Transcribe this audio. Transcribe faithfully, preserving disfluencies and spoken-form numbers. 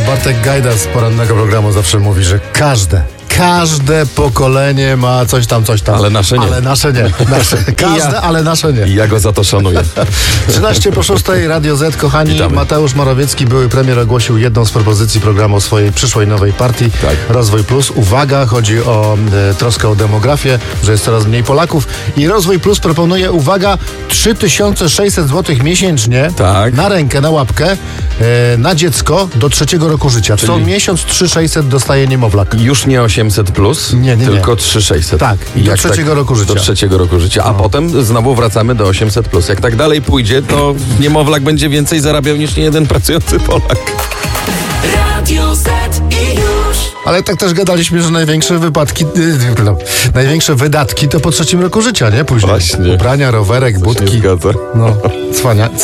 Bartek Gajda z porannego programu zawsze mówi, że każde Każde pokolenie ma coś tam, coś tam. Ale nasze nie. Ale nasze nie. Nasze. Każde, ja, ale nasze nie. I ja go za to szanuję. trzynaście po szóstej, Radio Z, kochani. Witamy. Mateusz Morawiecki, były premier, ogłosił jedną z propozycji programu swojej przyszłej nowej partii. Tak. Rozwój Plus. Uwaga, chodzi o e, troskę o demografię, że jest coraz mniej Polaków. I Rozwój Plus proponuje, uwaga, trzy tysiące sześćset złotych miesięcznie Tak. na rękę, na łapkę, e, na dziecko do trzeciego roku życia. Co Czyli- miesiąc trzy tysiące sześćset dostaje niemowlak. Już nie osiemset plus, Nie, nie, nie. tylko trzy tysiące sześćset. Tak, i do Jak trzeciego roku życia. Do trzeciego roku życia, a No. potem znowu wracamy do osiemset plus. Jak tak dalej pójdzie, to niemowlak będzie więcej zarabiał niż niejeden pracujący Polak. Radio Z i już. Ale tak też gadaliśmy, że największe wypadki, yy, no, największe wydatki to po trzecim roku życia, nie? Później. Właśnie. Ubrania, rowerek, Się nie budki. zgadza. No, cwania,